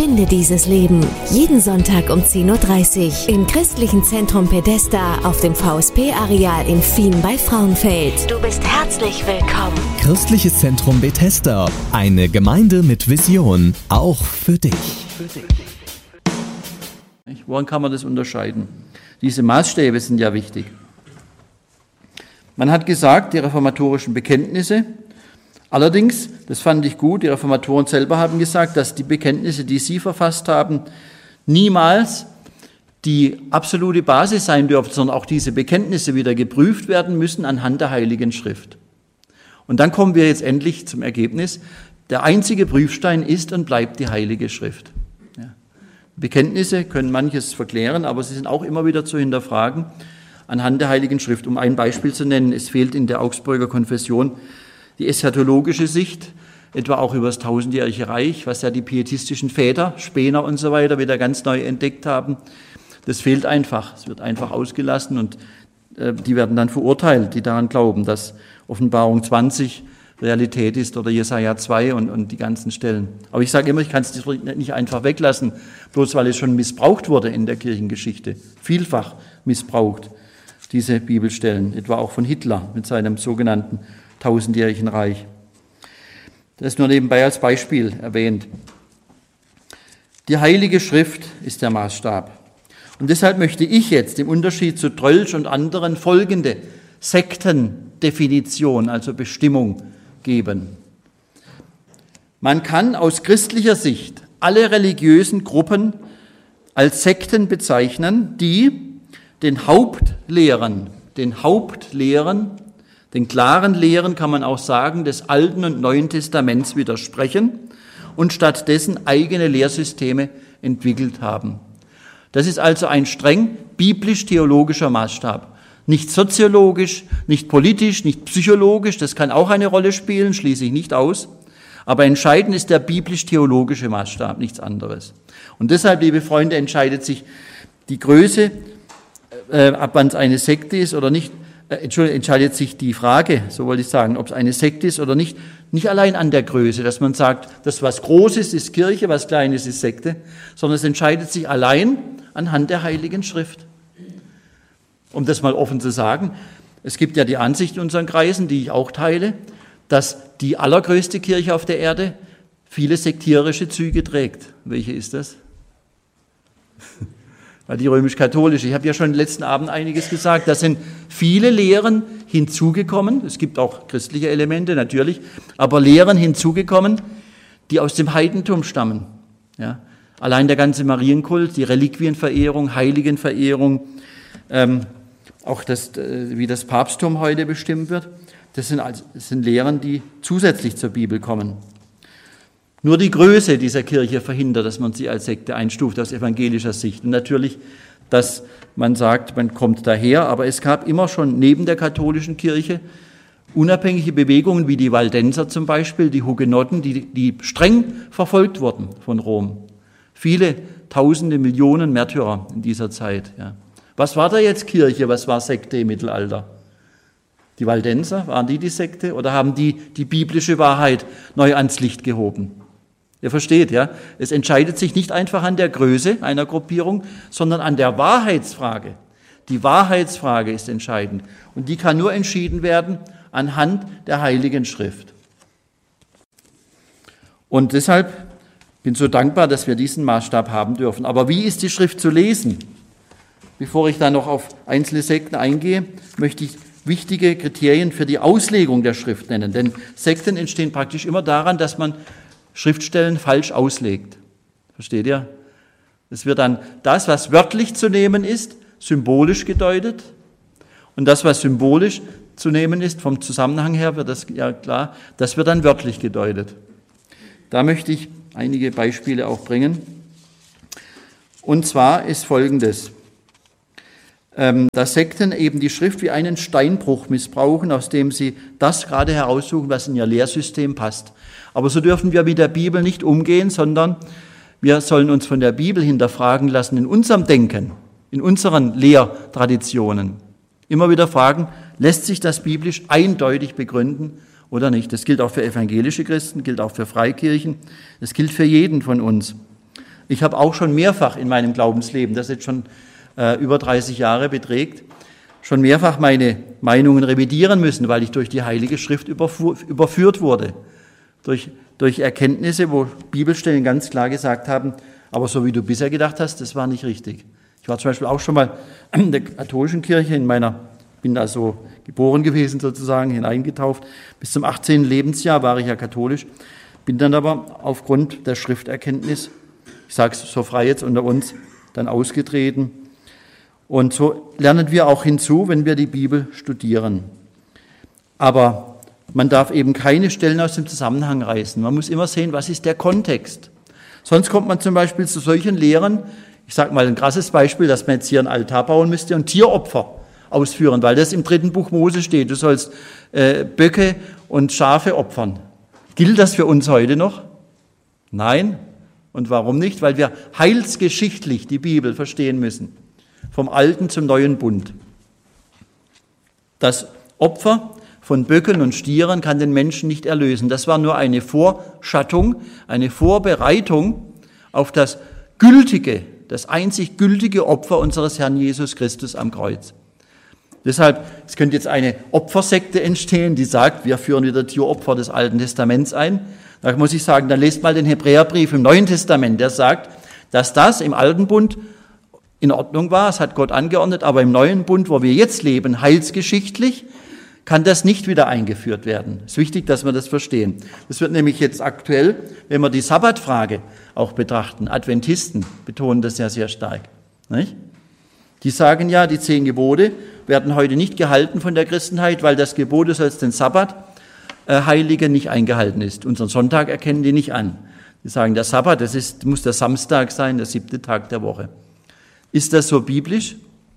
Finde dieses Leben. Jeden Sonntag um 10.30 Uhr im Christlichen Zentrum Bethesda auf dem VSP-Areal in Fien bei Frauenfeld. Du bist herzlich willkommen. Christliches Zentrum Bethesda. Eine Gemeinde mit Vision. Auch für dich. Woran kann man das unterscheiden? Diese Maßstäbe sind ja wichtig. Man hat gesagt, die reformatorischen Bekenntnisse, allerdings, das fand ich gut, die Reformatoren selber haben gesagt, dass die Bekenntnisse, die sie verfasst haben, niemals die absolute Basis sein dürfen, sondern auch diese Bekenntnisse wieder geprüft werden müssen anhand der Heiligen Schrift. Und dann kommen wir jetzt endlich zum Ergebnis, der einzige Prüfstein ist und bleibt die Heilige Schrift. Ja. Bekenntnisse können manches verklären, aber sie sind auch immer wieder zu hinterfragen anhand der Heiligen Schrift. Um ein Beispiel zu nennen, es fehlt in der Augsburger Konfession die eschatologische Sicht, etwa auch über das tausendjährige Reich, was ja die pietistischen Väter, Spener und so weiter wieder ganz neu entdeckt haben. Das fehlt einfach, es wird einfach ausgelassen und die werden dann verurteilt, die daran glauben, dass Offenbarung 20 Realität ist oder Jesaja 2 und die ganzen Stellen. Aber ich sage immer, ich kann es nicht einfach weglassen, bloß weil es schon missbraucht wurde in der Kirchengeschichte, vielfach missbraucht, diese Bibelstellen, etwa auch von Hitler mit seinem sogenannten tausendjährigen Reich. Das ist nur nebenbei als Beispiel erwähnt. Die Heilige Schrift ist der Maßstab. Und deshalb möchte ich jetzt im Unterschied zu Trölsch und anderen folgende Sektendefinition, also Bestimmung, geben. Man kann aus christlicher Sicht alle religiösen Gruppen als Sekten bezeichnen, die den Hauptlehren, den klaren Lehren, kann man auch sagen, des Alten und Neuen Testaments widersprechen und stattdessen eigene Lehrsysteme entwickelt haben. Das ist also ein streng biblisch-theologischer Maßstab. Nicht soziologisch, nicht politisch, nicht psychologisch, das kann auch eine Rolle spielen, schließe ich nicht aus. Aber entscheidend ist der biblisch-theologische Maßstab, nichts anderes. Und deshalb, liebe Freunde, entscheidet sich die Größe, ab wann es eine Sekte ist oder nicht, entscheidet sich die Frage, so wollte ich sagen, ob es eine Sekte ist oder nicht allein an der Größe, dass man sagt, das was Großes ist Kirche, was Kleines ist Sekte, sondern es entscheidet sich allein anhand der Heiligen Schrift. Um das mal offen zu sagen, es gibt ja die Ansicht in unseren Kreisen, die ich auch teile, dass die allergrößte Kirche auf der Erde viele sektierische Züge trägt. Welche ist das? Die römisch-katholische. Ich habe ja schon letzten Abend einiges gesagt. Da sind viele Lehren hinzugekommen. Es gibt auch christliche Elemente, natürlich. Aber Lehren hinzugekommen, die aus dem Heidentum stammen. Ja. Allein der ganze Marienkult, die Reliquienverehrung, Heiligenverehrung, auch wie das Papsttum heute bestimmt wird, das sind Lehren, die zusätzlich zur Bibel kommen. Nur die Größe dieser Kirche verhindert, dass man sie als Sekte einstuft aus evangelischer Sicht. Und natürlich, dass man sagt, man kommt daher, aber es gab immer schon neben der katholischen Kirche unabhängige Bewegungen wie die Waldenser zum Beispiel, die Hugenotten, die streng verfolgt wurden von Rom. Viele Tausende, Millionen Märtyrer in dieser Zeit. Ja. Was war da jetzt Kirche, was war Sekte im Mittelalter? Die Waldenser, waren die Sekte oder haben die biblische Wahrheit neu ans Licht gehoben? Ihr versteht, ja? Es entscheidet sich nicht einfach an der Größe einer Gruppierung, sondern an der Wahrheitsfrage. Die Wahrheitsfrage ist entscheidend. Und die kann nur entschieden werden anhand der Heiligen Schrift. Und deshalb bin ich so dankbar, dass wir diesen Maßstab haben dürfen. Aber wie ist die Schrift zu lesen? Bevor ich da noch auf einzelne Sekten eingehe, möchte ich wichtige Kriterien für die Auslegung der Schrift nennen. Denn Sekten entstehen praktisch immer daran, dass man Schriftstellen falsch auslegt. Versteht ihr? Es wird dann das, was wörtlich zu nehmen ist, symbolisch gedeutet. Und das, was symbolisch zu nehmen ist, vom Zusammenhang her wird das ja klar, das wird dann wörtlich gedeutet. Da möchte ich einige Beispiele auch bringen. Und zwar ist Folgendes. Dass Sekten eben die Schrift wie einen Steinbruch missbrauchen, aus dem sie das gerade heraussuchen, was in ihr Lehrsystem passt. Aber so dürfen wir mit der Bibel nicht umgehen, sondern wir sollen uns von der Bibel hinterfragen lassen in unserem Denken, in unseren Lehrtraditionen. Immer wieder fragen, lässt sich das biblisch eindeutig begründen oder nicht? Das gilt auch für evangelische Christen, gilt auch für Freikirchen, das gilt für jeden von uns. Ich habe auch schon mehrfach in meinem Glaubensleben, das jetzt schon über 30 Jahre beträgt, schon mehrfach meine Meinungen revidieren müssen, weil ich durch die Heilige Schrift überführt wurde. Durch Erkenntnisse, wo Bibelstellen ganz klar gesagt haben, aber so wie du bisher gedacht hast, das war nicht richtig. Ich war zum Beispiel auch schon mal in der katholischen Kirche, bin also geboren gewesen sozusagen, hineingetauft. Bis zum 18. Lebensjahr war ich ja katholisch, bin dann aber aufgrund der Schrifterkenntnis, ich sage es so frei jetzt unter uns, dann ausgetreten. Und so lernen wir auch hinzu, wenn wir die Bibel studieren. Aber man darf eben keine Stellen aus dem Zusammenhang reißen. Man muss immer sehen, was ist der Kontext. Sonst kommt man zum Beispiel zu solchen Lehren, ich sage mal ein krasses Beispiel, dass man jetzt hier einen Altar bauen müsste und Tieropfer ausführen, weil das im 3. Buch Mose steht. Du sollst Böcke und Schafe opfern. Gilt das für uns heute noch? Nein. Und warum nicht? Weil wir heilsgeschichtlich die Bibel verstehen müssen. Vom Alten zum Neuen Bund. Das Opfer von Böcken und Stieren kann den Menschen nicht erlösen. Das war nur eine Vorschattung, eine Vorbereitung auf das gültige, das einzig gültige Opfer unseres Herrn Jesus Christus am Kreuz. Deshalb, es könnte jetzt eine Opfersekte entstehen, die sagt, wir führen wieder Tieropfer des Alten Testaments ein. Da muss ich sagen, dann lest mal den Hebräerbrief im Neuen Testament, der sagt, dass das im Alten Bund in Ordnung war, es hat Gott angeordnet, aber im Neuen Bund, wo wir jetzt leben, heilsgeschichtlich, kann das nicht wieder eingeführt werden. Es ist wichtig, dass wir das verstehen. Das wird nämlich jetzt aktuell, wenn wir die Sabbatfrage auch betrachten. Adventisten betonen das ja sehr stark. Nicht? Die sagen ja, die 10 Gebote werden heute nicht gehalten von der Christenheit, weil das Gebot, du sollst den Sabbat heiligen, nicht eingehalten ist. Unseren Sonntag erkennen die nicht an. Die sagen, der Sabbat, muss der Samstag sein, der 7. Tag der Woche. Ist das so biblisch?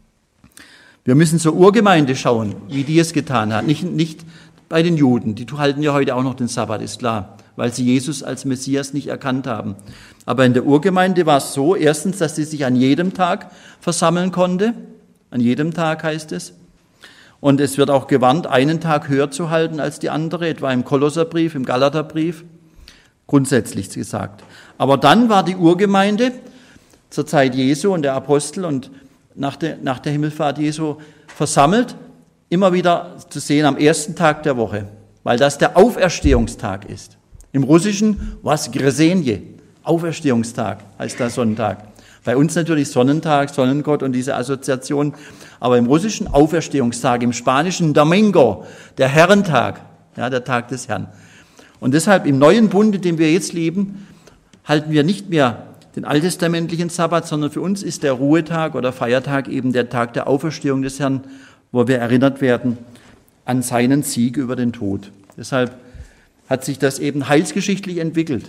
Wir müssen zur Urgemeinde schauen, wie die es getan hat. Nicht bei den Juden, die halten ja heute auch noch den Sabbat, ist klar, weil sie Jesus als Messias nicht erkannt haben. Aber in der Urgemeinde war es so, erstens, dass sie sich an jedem Tag versammeln konnte. An jedem Tag heißt es. Und es wird auch gewarnt, einen Tag höher zu halten als die andere, etwa im Kolosserbrief, im Galaterbrief, grundsätzlich gesagt. Aber dann war die Urgemeinde zur Zeit Jesu und der Apostel und nach der Himmelfahrt Jesu versammelt, immer wieder zu sehen am ersten Tag der Woche, weil das der Auferstehungstag ist. Im Russischen Воскресенье, Auferstehungstag heißt der Sonntag. Bei uns natürlich Sonnentag, Sonnengott und diese Assoziation, aber im Russischen Auferstehungstag, im Spanischen Domingo, der Herrentag, ja, der Tag des Herrn. Und deshalb im neuen Bund, in dem wir jetzt leben, halten wir nicht mehr den alttestamentlichen Sabbat, sondern für uns ist der Ruhetag oder Feiertag eben der Tag der Auferstehung des Herrn, wo wir erinnert werden an seinen Sieg über den Tod. Deshalb hat sich das eben heilsgeschichtlich entwickelt.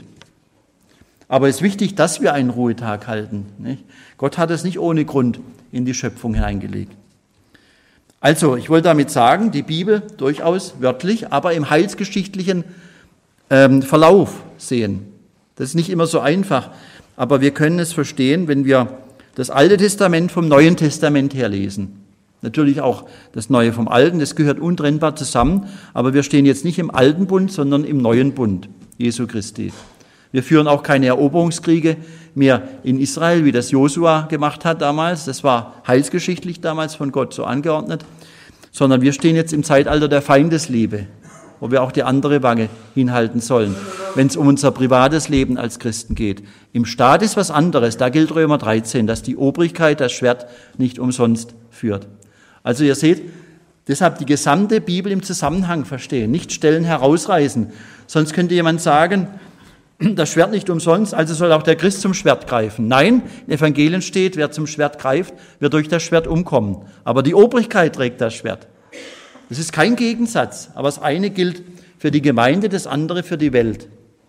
Aber es ist wichtig, dass wir einen Ruhetag halten. Nicht? Gott hat es nicht ohne Grund in die Schöpfung hineingelegt. Also, ich wollte damit sagen, die Bibel durchaus wörtlich, aber im heilsgeschichtlichen Verlauf sehen. Das ist nicht immer so einfach. Aber wir können es verstehen, wenn wir das Alte Testament vom Neuen Testament her lesen. Natürlich auch das Neue vom Alten, das gehört untrennbar zusammen. Aber wir stehen jetzt nicht im Alten Bund, sondern im Neuen Bund Jesu Christi. Wir führen auch keine Eroberungskriege mehr in Israel, wie das Josua gemacht hat damals. Das war heilsgeschichtlich damals von Gott so angeordnet. Sondern wir stehen jetzt im Zeitalter der Feindesliebe, wo wir auch die andere Wange hinhalten sollen, wenn es um unser privates Leben als Christen geht. Im Staat ist was anderes, da gilt Römer 13, dass die Obrigkeit das Schwert nicht umsonst führt. Also ihr seht, deshalb die gesamte Bibel im Zusammenhang verstehen, nicht Stellen herausreißen. Sonst könnte jemand sagen, das Schwert nicht umsonst, also soll auch der Christ zum Schwert greifen. Nein, in Evangelien steht, wer zum Schwert greift, wird durch das Schwert umkommen. Aber die Obrigkeit trägt das Schwert. Das ist kein Gegensatz, aber das eine gilt für die Gemeinde, das andere für die Welt.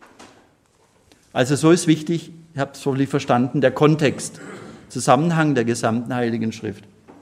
Also so ist wichtig, ihr habt es wirklich verstanden, der Kontext, Zusammenhang der gesamten Heiligen Schrift.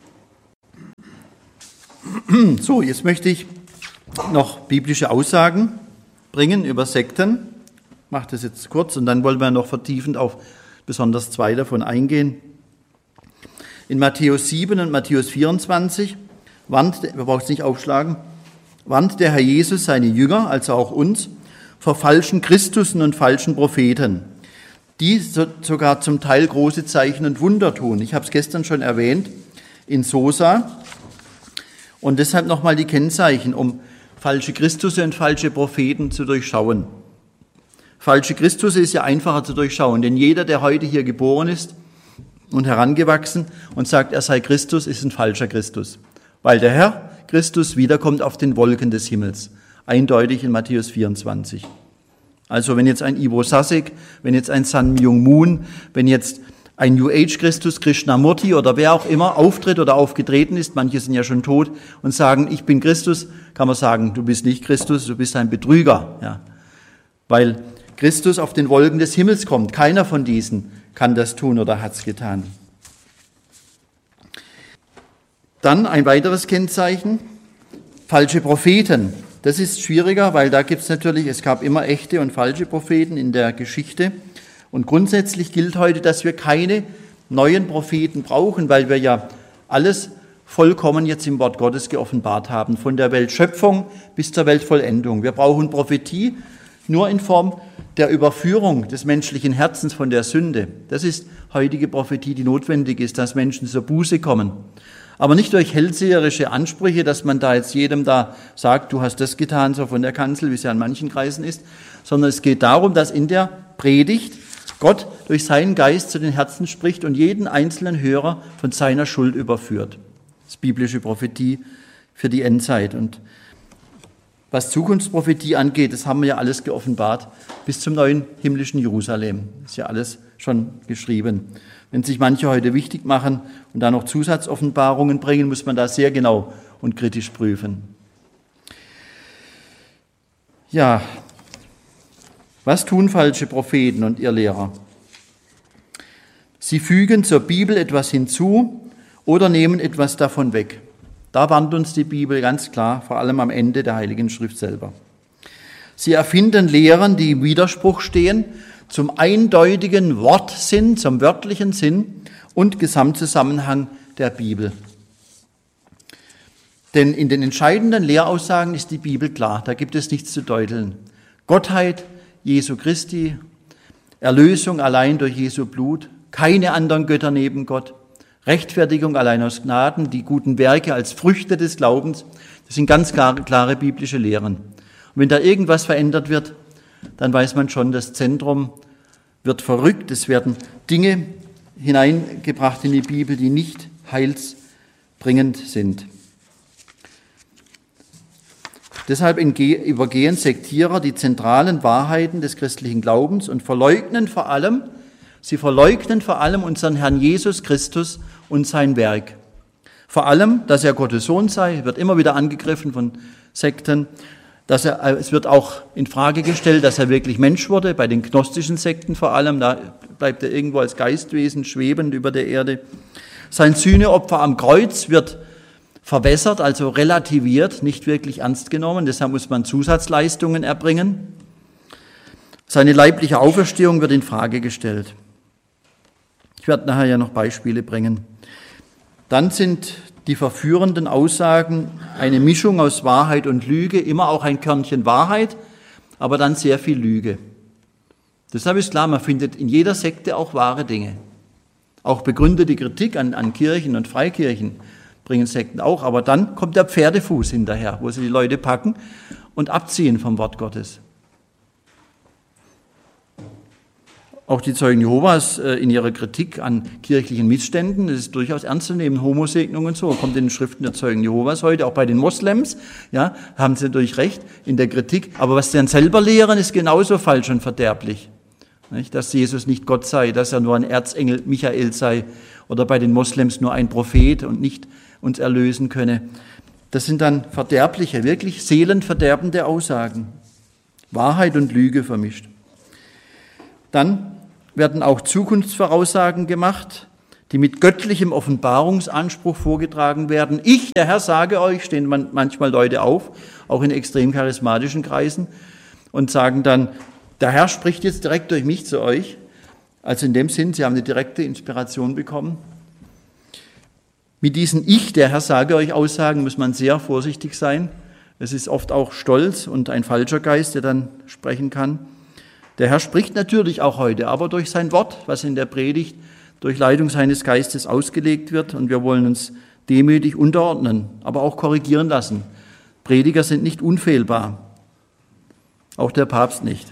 So, jetzt möchte ich noch biblische Aussagen bringen über Sekten. Ich mache das jetzt kurz und dann wollen wir noch vertiefend auf besonders 2 davon eingehen. In Matthäus 7 und Matthäus 24 wir brauchen es nicht aufschlagen, warnt der Herr Jesus seine Jünger, also auch uns, vor falschen Christusen und falschen Propheten, die sogar zum Teil große Zeichen und Wunder tun. Ich habe es gestern schon erwähnt, in Sosa. Und deshalb nochmal die Kennzeichen, um falsche Christusse und falsche Propheten zu durchschauen. Falsche Christusse ist ja einfacher zu durchschauen, denn jeder, der heute hier geboren ist und herangewachsen und sagt, er sei Christus, ist ein falscher Christus. Weil der Herr Christus wiederkommt auf den Wolken des Himmels. Eindeutig in Matthäus 24. Also wenn jetzt ein Ivo Sasek, wenn jetzt ein Sun Myung Moon, wenn jetzt ein New Age Christus, Krishnamurti oder wer auch immer auftritt oder aufgetreten ist, manche sind ja schon tot, und sagen, ich bin Christus, kann man sagen, du bist nicht Christus, du bist ein Betrüger. Ja. Weil Christus auf den Wolken des Himmels kommt. Keiner von diesen kann das tun oder hat es getan. Dann ein weiteres Kennzeichen, falsche Propheten. Das ist schwieriger, weil da gibt es natürlich, es gab immer echte und falsche Propheten in der Geschichte. Und grundsätzlich gilt heute, dass wir keine neuen Propheten brauchen, weil wir ja alles vollkommen jetzt im Wort Gottes geoffenbart haben, von der Weltschöpfung bis zur Weltvollendung. Wir brauchen Prophetie nur in Form der Überführung des menschlichen Herzens von der Sünde. Das ist heutige Prophetie, die notwendig ist, dass Menschen zur Buße kommen. Aber nicht durch hellseherische Ansprüche, dass man da jetzt jedem da sagt, du hast das getan, so von der Kanzel, wie es ja in manchen Kreisen ist, sondern es geht darum, dass in der Predigt Gott durch seinen Geist zu den Herzen spricht und jeden einzelnen Hörer von seiner Schuld überführt. Das ist biblische Prophetie für die Endzeit. Und was Zukunftsprophetie angeht, das haben wir ja alles geoffenbart, bis zum neuen himmlischen Jerusalem. Das ist ja alles schon geschrieben. Wenn sich manche heute wichtig machen und da noch Zusatzoffenbarungen bringen, muss man da sehr genau und kritisch prüfen. Ja, was tun falsche Propheten und Irrlehrer? Sie fügen zur Bibel etwas hinzu oder nehmen etwas davon weg. Da warnt uns die Bibel ganz klar, vor allem am Ende der Heiligen Schrift selber. Sie erfinden Lehren, die im Widerspruch stehen zum eindeutigen Wortsinn, zum wörtlichen Sinn und Gesamtzusammenhang der Bibel. Denn in den entscheidenden Lehraussagen ist die Bibel klar, da gibt es nichts zu deuteln. Gottheit Jesu Christi, Erlösung allein durch Jesu Blut, keine anderen Götter neben Gott, Rechtfertigung allein aus Gnaden, die guten Werke als Früchte des Glaubens, das sind ganz klare biblische Lehren. Und wenn da irgendwas verändert wird, dann weiß man schon, das Zentrum wird verrückt, es werden Dinge hineingebracht in die Bibel, die nicht heilsbringend sind. Deshalb übergehen Sektierer die zentralen Wahrheiten des christlichen Glaubens und verleugnen vor allem unseren Herrn Jesus Christus und sein Werk. Vor allem, dass er Gottes Sohn sei, wird immer wieder angegriffen von Sekten. Es wird auch in Frage gestellt, dass er wirklich Mensch wurde, bei den gnostischen Sekten vor allem. Da bleibt er irgendwo als Geistwesen schwebend über der Erde. Sein Sühneopfer am Kreuz wird verwässert, also relativiert, nicht wirklich ernst genommen. Deshalb muss man Zusatzleistungen erbringen. Seine leibliche Auferstehung wird in Frage gestellt. Ich werde nachher ja noch Beispiele bringen. Dann sind die verführenden Aussagen eine Mischung aus Wahrheit und Lüge, immer auch ein Körnchen Wahrheit, aber dann sehr viel Lüge. Deshalb ist klar, man findet in jeder Sekte auch wahre Dinge. Auch begründete Kritik an Kirchen und Freikirchen bringen Sekten auch, aber dann kommt der Pferdefuß hinterher, wo sie die Leute packen und abziehen vom Wort Gottes. Auch die Zeugen Jehovas in ihrer Kritik an kirchlichen Missständen, das ist durchaus ernst zu nehmen, Homosegnung und so, kommt in den Schriften der Zeugen Jehovas heute, auch bei den Moslems, ja, haben sie natürlich recht in der Kritik, aber was sie dann selber lehren, ist genauso falsch und verderblich. Nicht? Dass Jesus nicht Gott sei, dass er nur ein Erzengel Michael sei oder bei den Moslems nur ein Prophet und nicht uns erlösen könne. Das sind dann verderbliche, wirklich seelenverderbende Aussagen. Wahrheit und Lüge vermischt. Dann werden auch Zukunftsvoraussagen gemacht, die mit göttlichem Offenbarungsanspruch vorgetragen werden. Ich, der Herr, sage euch, stehen manchmal Leute auf, auch in extrem charismatischen Kreisen, und sagen dann, der Herr spricht jetzt direkt durch mich zu euch. Also in dem Sinn, sie haben eine direkte Inspiration bekommen. Mit diesen Ich, der Herr, sage euch Aussagen muss man sehr vorsichtig sein. Es ist oft auch Stolz und ein falscher Geist, der dann sprechen kann. Der Herr spricht natürlich auch heute, aber durch sein Wort, was in der Predigt durch Leitung seines Geistes ausgelegt wird. Und wir wollen uns demütig unterordnen, aber auch korrigieren lassen. Prediger sind nicht unfehlbar. Auch der Papst nicht.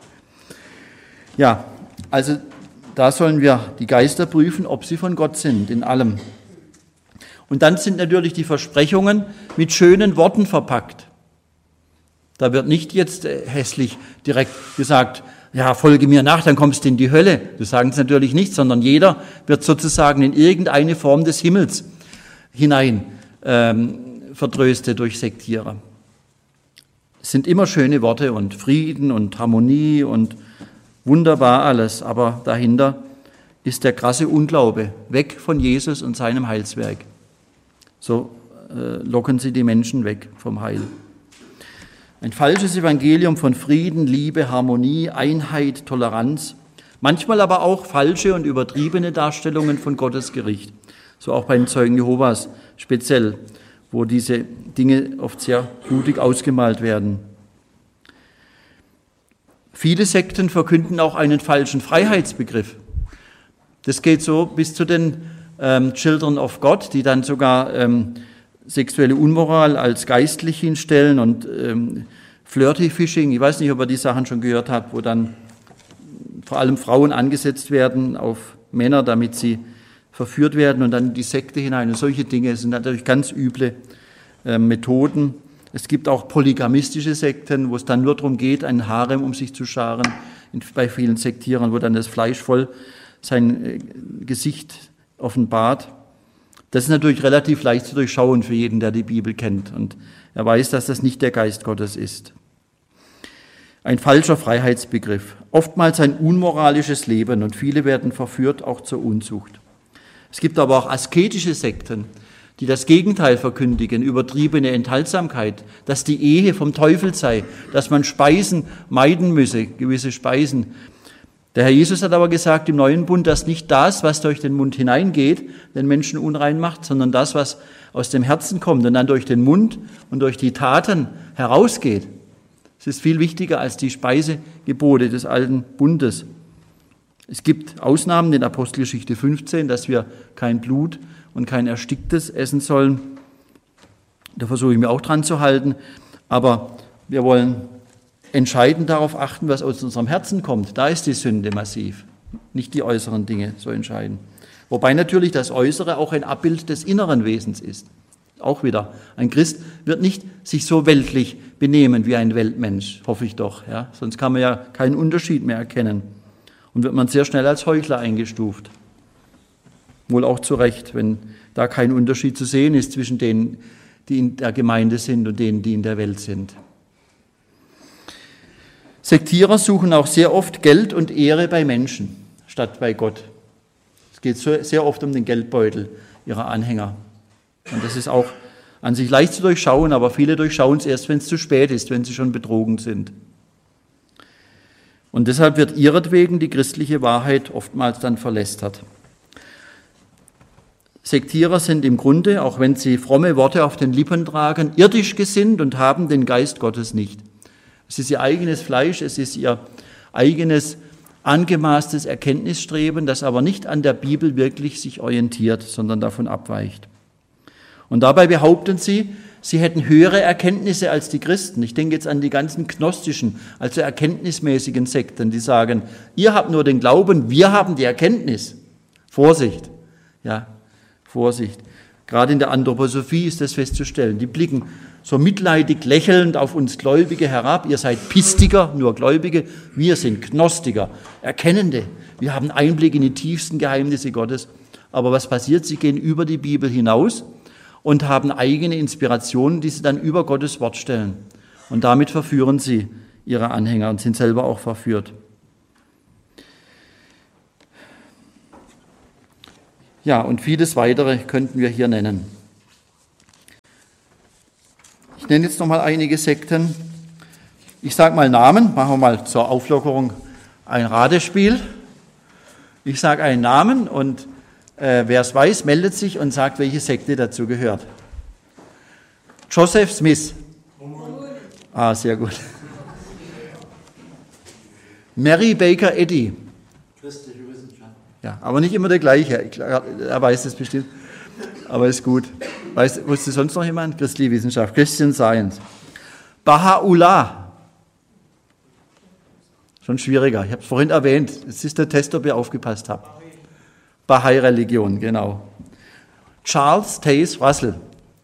Ja, also da sollen wir die Geister prüfen, ob sie von Gott sind, in allem. Und dann sind natürlich die Versprechungen mit schönen Worten verpackt. Da wird nicht jetzt hässlich direkt gesagt, ja, folge mir nach, dann kommst du in die Hölle. Das sagen sie natürlich nicht, sondern jeder wird sozusagen in irgendeine Form des Himmels hinein vertröstet durch Sektierer. Es sind immer schöne Worte und Frieden und Harmonie und wunderbar alles, aber dahinter ist der krasse Unglaube, weg von Jesus und seinem Heilswerk. So locken sie die Menschen weg vom Heil. Ein falsches Evangelium von Frieden, Liebe, Harmonie, Einheit, Toleranz, manchmal aber auch falsche und übertriebene Darstellungen von Gottes Gericht. So auch bei den Zeugen Jehovas speziell, wo diese Dinge oft sehr blutig ausgemalt werden. Viele Sekten verkünden auch einen falschen Freiheitsbegriff. Das geht so bis zu den Children of God, die dann sogar sexuelle Unmoral als geistlich hinstellen und Flirty Fishing, ich weiß nicht, ob ihr die Sachen schon gehört habt, wo dann vor allem Frauen angesetzt werden auf Männer, damit sie verführt werden und dann in die Sekte hinein. Und solche Dinge sind natürlich ganz üble Methoden. Es gibt auch polygamistische Sekten, wo es dann nur darum geht, einen Harem um sich zu scharen, bei vielen Sektierern, wo dann das Fleisch voll sein Gesicht offenbart. Das ist natürlich relativ leicht zu durchschauen für jeden, der die Bibel kennt. Und er weiß, dass das nicht der Geist Gottes ist. Ein falscher Freiheitsbegriff. Oftmals ein unmoralisches Leben und viele werden verführt, auch zur Unzucht. Es gibt aber auch asketische Sekten, die das Gegenteil verkündigen, übertriebene Enthaltsamkeit, dass die Ehe vom Teufel sei, dass man Speisen meiden müsse, gewisse Speisen. Der Herr Jesus hat aber gesagt im Neuen Bund, dass nicht das, was durch den Mund hineingeht, den Menschen unrein macht, sondern das, was aus dem Herzen kommt und dann durch den Mund und durch die Taten herausgeht. Es ist viel wichtiger als die Speisegebote des alten Bundes. Es gibt Ausnahmen in Apostelgeschichte 15, dass wir kein Blut und kein Ersticktes essen sollen. Da versuche ich mir auch dran zu halten. Aber wir wollen entscheidend darauf achten, was aus unserem Herzen kommt. Da ist die Sünde massiv, nicht die äußeren Dinge so entscheidend. Wobei natürlich das Äußere auch ein Abbild des inneren Wesens ist. Auch wieder, ein Christ wird nicht sich so weltlich benehmen wie ein Weltmensch, hoffe ich doch. Ja? Sonst kann man ja keinen Unterschied mehr erkennen. Und wird man sehr schnell als Heuchler eingestuft. Wohl auch zu Recht, wenn da kein Unterschied zu sehen ist zwischen denen, die in der Gemeinde sind und denen, die in der Welt sind. Sektierer suchen auch sehr oft Geld und Ehre bei Menschen statt bei Gott. Es geht sehr oft um den Geldbeutel ihrer Anhänger. Und das ist auch an sich leicht zu durchschauen, aber viele durchschauen es erst, wenn es zu spät ist, wenn sie schon betrogen sind. Und deshalb wird ihretwegen die christliche Wahrheit oftmals dann verlästert. Sektierer sind im Grunde, auch wenn sie fromme Worte auf den Lippen tragen, irdisch gesinnt und haben den Geist Gottes nicht. Es ist ihr eigenes Fleisch, es ist ihr eigenes angemaßtes Erkenntnisstreben, das aber nicht an der Bibel wirklich sich orientiert, sondern davon abweicht. Und dabei behaupten sie, sie hätten höhere Erkenntnisse als die Christen. Ich denke jetzt an die ganzen gnostischen, also erkenntnismäßigen Sekten, die sagen, ihr habt nur den Glauben, wir haben die Erkenntnis. Vorsicht, ja, Vorsicht. Gerade in der Anthroposophie ist das festzustellen. Die blicken so mitleidig lächelnd auf uns Gläubige herab. Ihr seid Pistiker, nur Gläubige. Wir sind Gnostiker, Erkennende. Wir haben Einblick in die tiefsten Geheimnisse Gottes. Aber was passiert? Sie gehen über die Bibel hinaus und haben eigene Inspirationen, die sie dann über Gottes Wort stellen. Und damit verführen sie ihre Anhänger und sind selber auch verführt. Ja, und vieles weitere könnten wir hier nennen. Ich nenne jetzt nochmal einige Sekten. Ich sage mal Namen, machen wir mal zur Auflockerung ein Ratespiel. Ich sage einen Namen und wer es weiß, meldet sich und sagt, welche Sekte dazu gehört. Joseph Smith. Ah, sehr gut. Mary Baker Eddy. Christliche Wissenschaft. Ja, aber nicht immer der gleiche. Er weiß es bestimmt. Aber ist gut. Wusste sonst noch jemand? Christliche Wissenschaft, Christian Science. Baha'u'llah. Schon schwieriger. Ich habe es vorhin erwähnt. Es ist der Test, ob ihr aufgepasst habt. Bahai-Religion, genau. Charles Taze Russell.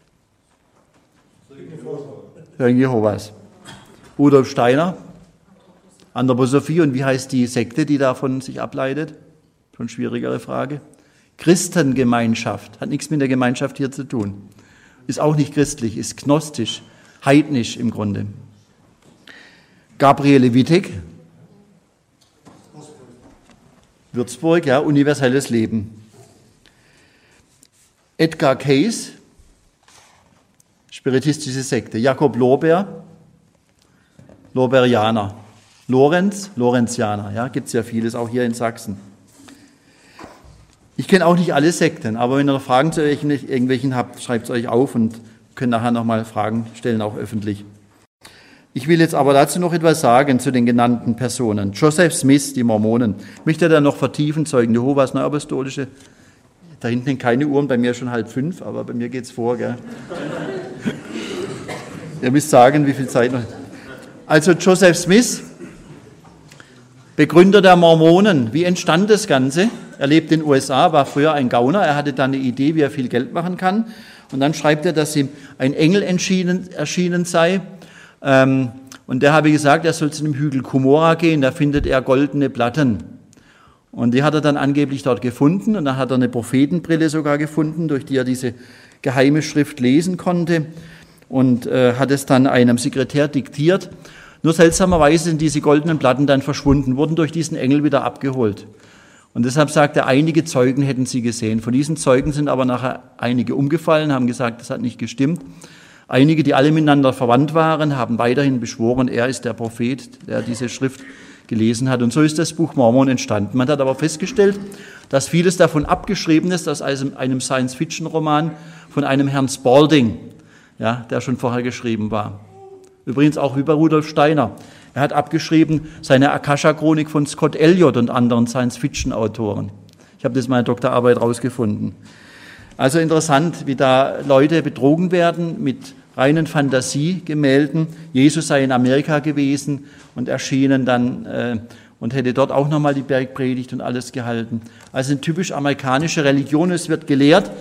Zeugen Jehovas. Rudolf Steiner. Anthroposophie. Und wie heißt die Sekte, die davon sich ableitet? Schon schwierigere Frage. Christengemeinschaft. Hat nichts mit der Gemeinschaft hier zu tun. Ist auch nicht christlich, ist gnostisch, heidnisch im Grunde. Gabriele Wittek. Würzburg, ja, universelles Leben. Edgar Cayce, spiritistische Sekte. Jakob Lorber, Lorberianer. Lorenz, Lorenzianer, ja, gibt es ja vieles, auch hier in Sachsen. Ich kenne auch nicht alle Sekten, aber wenn ihr noch Fragen zu irgendwelchen habt, schreibt es euch auf und könnt nachher nochmal Fragen stellen, auch öffentlich. Ich will jetzt aber dazu noch etwas sagen zu den genannten Personen. Joseph Smith, die Mormonen. Möchte er dann noch vertiefen, Zeugen Jehovas, Neuapostolische? Da hinten hängen keine Uhren, bei mir schon 4:30, aber bei mir geht's vor, gell? Ihr müsst sagen, wie viel Zeit noch. Also Joseph Smith, Begründer der Mormonen. Wie entstand das Ganze? Er lebt in den USA, war früher ein Gauner. Er hatte dann eine Idee, wie er viel Geld machen kann. Und dann schreibt er, dass ihm ein Engel erschienen sei. Und der habe gesagt, er soll zu dem Hügel Cumorah gehen, da findet er goldene Platten. Und die hat er dann angeblich dort gefunden. Und dann hat er eine Prophetenbrille sogar gefunden, durch die er diese geheime Schrift lesen konnte. Und hat es dann einem Sekretär diktiert. Nur seltsamerweise sind diese goldenen Platten dann verschwunden, wurden durch diesen Engel wieder abgeholt. Und deshalb sagt er, einige Zeugen hätten sie gesehen. Von diesen Zeugen sind aber nachher einige umgefallen, haben gesagt, das hat nicht gestimmt. Einige, die alle miteinander verwandt waren, haben weiterhin beschworen, er ist der Prophet, der diese Schrift gelesen hat. Und so ist das Buch Mormon entstanden. Man hat aber festgestellt, dass vieles davon abgeschrieben ist aus einem Science-Fiction-Roman von einem Herrn Spalding, ja, der schon vorher geschrieben war. Übrigens auch wie bei Rudolf Steiner. Er hat abgeschrieben seine Akasha-Chronik von Scott Elliott und anderen Science-Fiction-Autoren. Ich habe das in meiner Doktorarbeit rausgefunden. Also interessant, wie da Leute betrogen werden mit reinen Fantasiegemälden. Jesus sei in Amerika gewesen und erschienen dann und hätte dort auch nochmal die Bergpredigt und alles gehalten. Also eine typisch amerikanische Religion. Es wird gelehrt,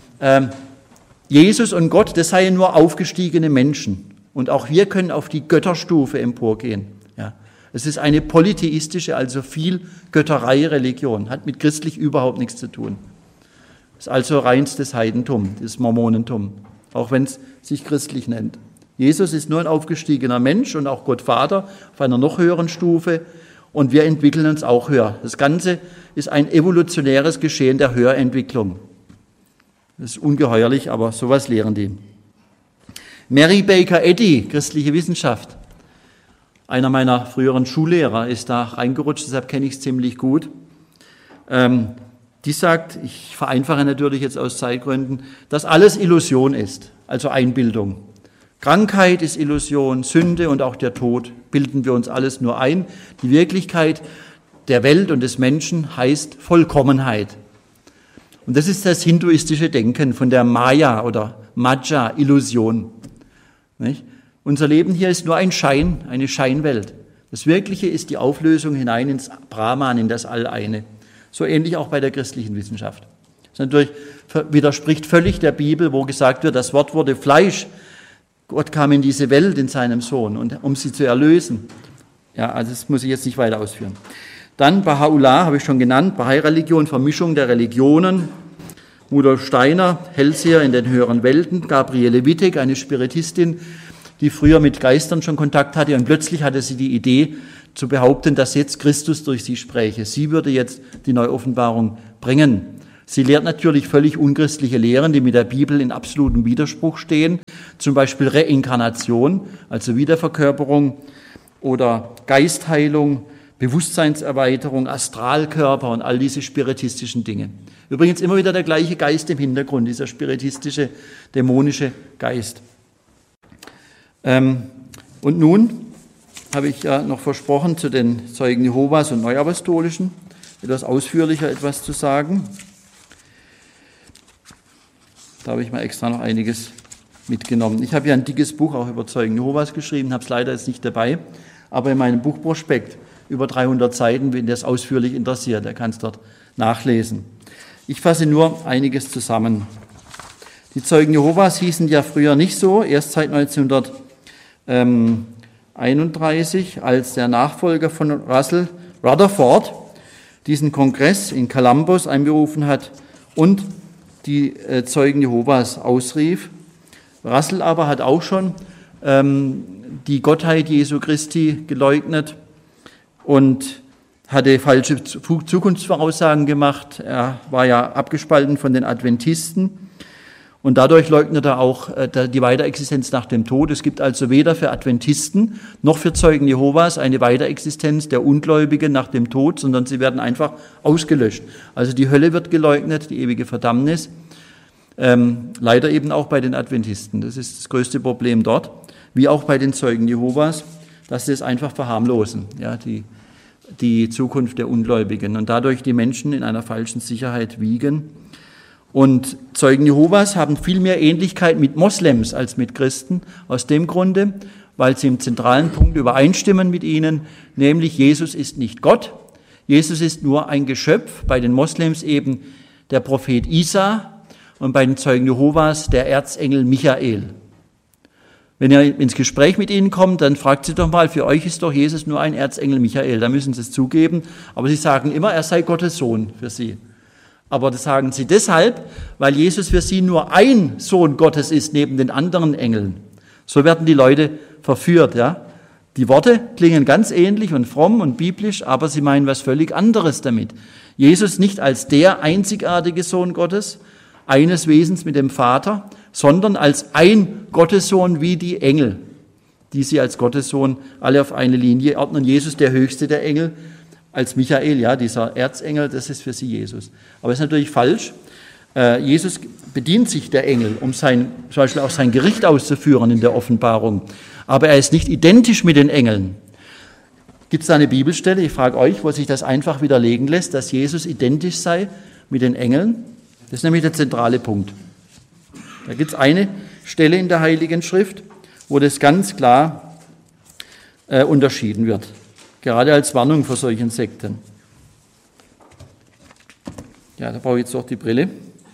Jesus und Gott, das seien nur aufgestiegene Menschen. Und auch wir können auf die Götterstufe emporgehen. Ja. Es ist eine polytheistische, also viel Götterei-Religion. Hat mit christlich überhaupt nichts zu tun. Ist also reinstes Heidentum, das Mormonentum, auch wenn es sich christlich nennt. Jesus ist nur ein aufgestiegener Mensch und auch Gott Vater auf einer noch höheren Stufe und wir entwickeln uns auch höher. Das Ganze ist ein evolutionäres Geschehen der Höherentwicklung. Das ist ungeheuerlich, aber sowas lehren die. Mary Baker Eddy, christliche Wissenschaft. Einer meiner früheren Schullehrer ist da reingerutscht, deshalb kenne ich es ziemlich gut. Die sagt, ich vereinfache natürlich jetzt aus Zeitgründen, dass alles Illusion ist, also Einbildung. Krankheit ist Illusion, Sünde und auch der Tod bilden wir uns alles nur ein. Die Wirklichkeit der Welt und des Menschen heißt Vollkommenheit. Und das ist das hinduistische Denken von der Maya oder Maja-Illusion. Nicht? Unser Leben hier ist nur ein Schein, eine Scheinwelt. Das Wirkliche ist die Auflösung hinein ins Brahman, in das All-Eine. So ähnlich auch bei der christlichen Wissenschaft. Das natürlich widerspricht völlig der Bibel, wo gesagt wird, das Wort wurde Fleisch. Gott kam in diese Welt in seinem Sohn, um sie zu erlösen. Ja, also das muss ich jetzt nicht weiter ausführen. Dann Baha'u'llah, habe ich schon genannt, Bahai-Religion, Vermischung der Religionen. Rudolf Steiner, Hellseher in den höheren Welten. Gabriele Wittek, eine Spiritistin, die früher mit Geistern schon Kontakt hatte und plötzlich hatte sie die Idee zu behaupten, dass jetzt Christus durch sie spräche. Sie würde jetzt die Neuoffenbarung bringen. Sie lehrt natürlich völlig unchristliche Lehren, die mit der Bibel in absolutem Widerspruch stehen, zum Beispiel Reinkarnation, also Wiederverkörperung oder Geistheilung, Bewusstseinserweiterung, Astralkörper und all diese spiritistischen Dinge. Übrigens immer wieder der gleiche Geist im Hintergrund, dieser spiritistische, dämonische Geist. Und nun habe ich ja noch versprochen, zu den Zeugen Jehovas und Neuapostolischen etwas ausführlicher etwas zu sagen. Da habe ich mal extra noch einiges mitgenommen. Ich habe ja ein dickes Buch auch über Zeugen Jehovas geschrieben, habe es leider jetzt nicht dabei, aber in meinem Buchprospekt über 300 Seiten, wenn das ausführlich interessiert, der kann es dort nachlesen. Ich fasse nur einiges zusammen. Die Zeugen Jehovas hießen ja früher nicht so, erst seit 1931, als der Nachfolger von Russell Rutherford diesen Kongress in Columbus einberufen hat und die Zeugen Jehovas ausrief. Russell aber hat auch schon die Gottheit Jesu Christi geleugnet und hatte falsche Zukunftsvoraussagen gemacht. Er war ja abgespalten von den Adventisten und dadurch leugnet er auch die Weiterexistenz nach dem Tod. Es gibt also weder für Adventisten noch für Zeugen Jehovas eine Weiterexistenz der Ungläubigen nach dem Tod, sondern sie werden einfach ausgelöscht. Also die Hölle wird geleugnet, die ewige Verdammnis. Leider eben auch bei den Adventisten. Das ist das größte Problem dort, wie auch bei den Zeugen Jehovas, dass sie es einfach verharmlosen, ja, die Zukunft der Ungläubigen und dadurch die Menschen in einer falschen Sicherheit wiegen. Und Zeugen Jehovas haben viel mehr Ähnlichkeit mit Moslems als mit Christen, aus dem Grunde, weil sie im zentralen Punkt übereinstimmen mit ihnen, nämlich Jesus ist nicht Gott, Jesus ist nur ein Geschöpf, bei den Moslems eben der Prophet Isa und bei den Zeugen Jehovas der Erzengel Michael. Wenn ihr ins Gespräch mit ihnen kommt, dann fragt sie doch mal, für euch ist doch Jesus nur ein Erzengel Michael, da müssen sie es zugeben, aber sie sagen immer, er sei Gottes Sohn für sie. Aber das sagen sie deshalb, weil Jesus für sie nur ein Sohn Gottes ist, neben den anderen Engeln. So werden die Leute verführt, ja. Die Worte klingen ganz ähnlich und fromm und biblisch, aber sie meinen was völlig anderes damit. Jesus nicht als der einzigartige Sohn Gottes, eines Wesens mit dem Vater, sondern als ein Gottessohn wie die Engel, die sie als Gottessohn alle auf eine Linie ordnen. Jesus, der höchste der Engel, als Michael, ja, dieser Erzengel, das ist für sie Jesus. Aber das ist natürlich falsch. Jesus bedient sich der Engel, um zum Beispiel auch sein Gericht auszuführen in der Offenbarung. Aber er ist nicht identisch mit den Engeln. Gibt es da eine Bibelstelle, ich frage euch, wo sich das einfach widerlegen lässt, dass Jesus identisch sei mit den Engeln? Das ist nämlich der zentrale Punkt. Da gibt es eine Stelle in der Heiligen Schrift, wo das ganz klar unterschieden wird. Gerade als Warnung vor solchen Sekten. Ja, da brauche ich jetzt doch die Brille.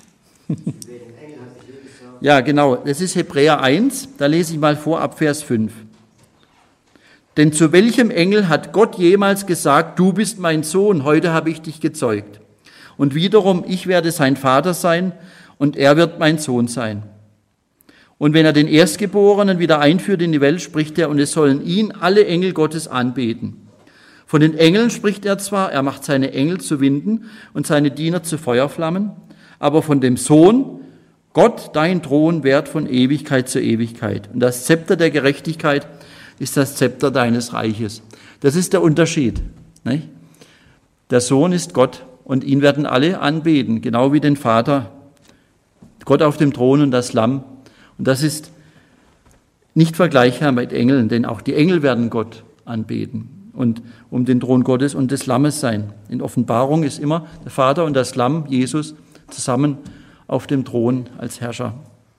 Ja, genau, das ist Hebräer 1, da lese ich mal vor ab Vers 5. Denn zu welchem Engel hat Gott jemals gesagt, du bist mein Sohn, heute habe ich dich gezeugt? Und wiederum, ich werde sein Vater sein und er wird mein Sohn sein. Und wenn er den Erstgeborenen wieder einführt in die Welt, spricht er, und es sollen ihn alle Engel Gottes anbeten. Von den Engeln spricht er zwar, er macht seine Engel zu Winden und seine Diener zu Feuerflammen, aber von dem Sohn, Gott, dein Thron währt von Ewigkeit zu Ewigkeit. Und das Zepter der Gerechtigkeit ist das Zepter deines Reiches. Das ist der Unterschied, nicht? Der Sohn ist Gott und ihn werden alle anbeten, genau wie den Vater, Gott auf dem Thron und das Lamm. Und das ist nicht vergleichbar mit Engeln, denn auch die Engel werden Gott anbeten und um den Thron Gottes und des Lammes sein. In Offenbarung ist immer der Vater und das Lamm, Jesus, zusammen auf dem Thron als Herrscher.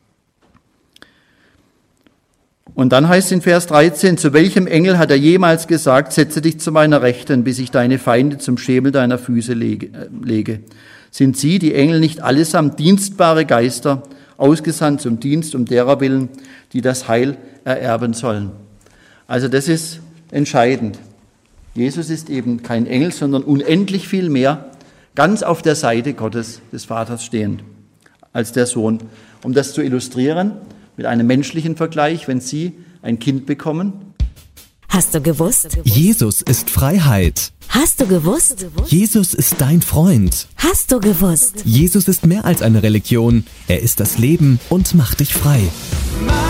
Und dann heißt es in Vers 13, zu welchem Engel hat er jemals gesagt, setze dich zu meiner Rechten, bis ich deine Feinde zum Schemel deiner Füße lege? Sind sie, die Engel, nicht allesamt dienstbare Geister, ausgesandt zum Dienst um derer willen, die das Heil ererben sollen? Also das ist entscheidend. Jesus ist eben kein Engel, sondern unendlich viel mehr, ganz auf der Seite Gottes, des Vaters stehend, als der Sohn. Um das zu illustrieren, mit einem menschlichen Vergleich, wenn Sie ein Kind bekommen. Hast du gewusst? Jesus ist Freiheit. Hast du gewusst? Jesus ist dein Freund. Hast du gewusst? Jesus ist mehr als eine Religion. Er ist das Leben und macht dich frei.